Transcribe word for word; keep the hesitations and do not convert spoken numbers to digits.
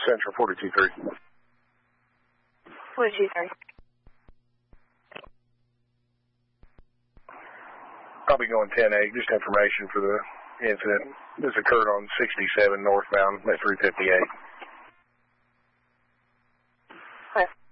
Central forty-two three. forty-two three. I'll be going ten eight, just information for the incident. This occurred on sixty-seven northbound at three fifty-eight. Okay.